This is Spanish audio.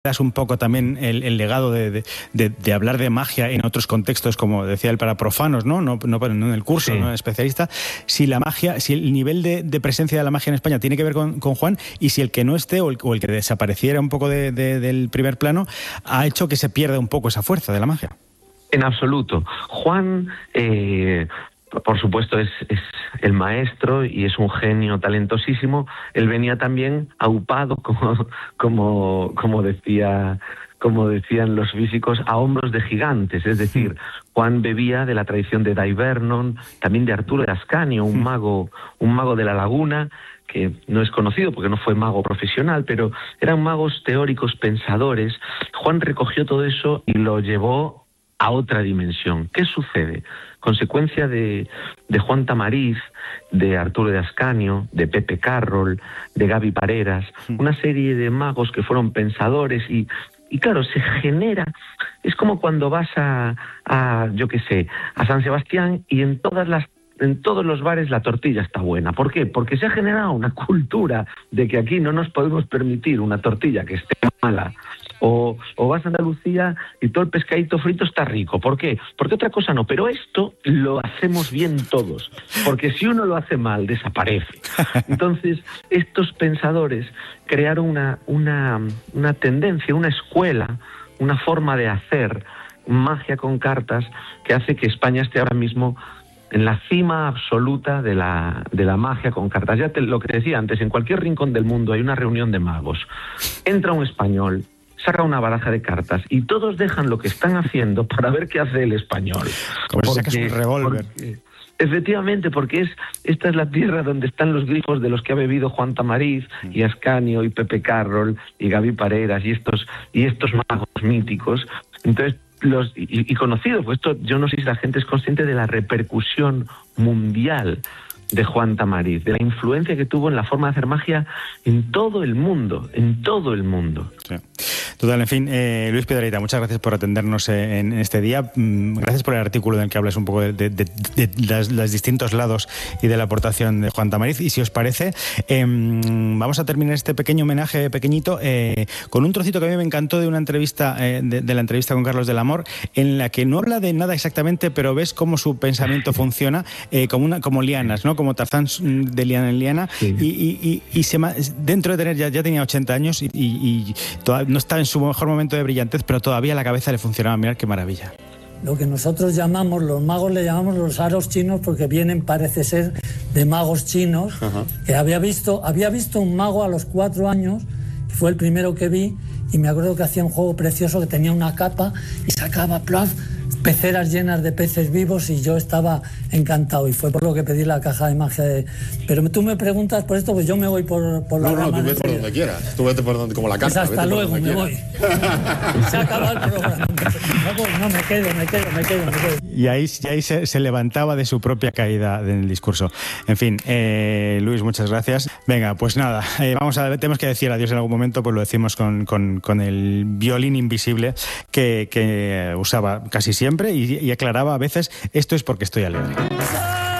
das un poco también el legado de hablar de magia en otros contextos, como decía él, para profanos, no en el curso, sí, no especialista. Si la magia, si el nivel de presencia de la magia en España tiene que ver con Juan, y si el que no esté o el que desapareciera un poco del primer plano ha hecho que se pierda un poco esa fuerza de la magia. En absoluto. Juan, por supuesto, es el maestro y es un genio talentosísimo. Él venía también aupado, como decían los físicos, a hombros de gigantes. Es decir, Juan bebía de la tradición de Dai Vernon, también de Arturo de Ascanio, un mago de la Laguna, que no es conocido porque no fue mago profesional, pero eran magos teóricos, pensadores. Juan recogió todo eso y lo llevó a otra dimensión. ¿Qué sucede? Consecuencia de Juan Tamariz, de Arturo de Ascanio, de Pepe Carroll, de Gaby Pareras, una serie de magos que fueron pensadores y claro, se genera, es como cuando vas a San Sebastián y en todos los bares la tortilla está buena. ¿Por qué? Porque se ha generado una cultura de que aquí no nos podemos permitir una tortilla que esté mala. O vas a Andalucía y todo el pescadito frito está rico. ¿Por qué? Porque otra cosa no. Pero esto lo hacemos bien todos. Porque si uno lo hace mal, desaparece. Entonces, estos pensadores crearon una tendencia, una escuela, una forma de hacer magia con cartas que hace que España esté ahora mismo en la cima absoluta de la magia con cartas. Lo que decía antes, en cualquier rincón del mundo hay una reunión de magos. Entra un español, saca una baraja de cartas y todos dejan lo que están haciendo para ver qué hace el español. Como si sacas un revólver. Efectivamente, porque esta es la tierra donde están los grifos de los que ha bebido Juan Tamariz y Ascanio y Pepe Carroll y Gaby Pareras y estos magos míticos. Entonces, y conocidos, pues esto, yo no sé si la gente es consciente de la repercusión mundial de Juan Tamariz, de la influencia que tuvo en la forma de hacer magia en todo el mundo, Sí. Total, en fin, Luis Piedrahita, muchas gracias por atendernos en este día. Gracias por el artículo en el que hablas un poco de los distintos lados y de la aportación de Juan Tamariz. Y si os parece, vamos a terminar este pequeño homenaje pequeñito con un trocito que a mí me encantó de una entrevista, de la entrevista con Carlos del Amor, en la que no habla de nada exactamente, pero ves cómo su pensamiento funciona como lianas, ¿no? Como Tarzán de liana en liana. Sí. Y dentro de tener ya tenía 80 años y no estaba en su mejor momento de brillantez, pero todavía la cabeza le funcionaba. Mirad qué maravilla. Lo que nosotros llamamos, los magos le llamamos los aros chinos porque vienen, parece ser, de magos chinos. Uh-huh. Que había visto un mago a los 4 años, que fue el primero que vi, y me acuerdo que hacía un juego precioso que tenía una capa y sacaba peceras llenas de peces vivos y yo estaba encantado y fue por lo que pedí la caja de magia Pero tú me preguntas por esto, pues yo me voy por la rama. No, tú vete por donde quieras, tú vete por donde, como la carta. Pues hasta luego, me voy. Se ha acabado el programa. No, me quedo. Y ahí se levantaba de su propia caída en el discurso. En fin, Luis, muchas gracias. Venga, pues nada, tenemos que decir adiós en algún momento, pues lo decimos con el violín invisible que usaba casi siempre y aclaraba a veces, esto es porque estoy alegre.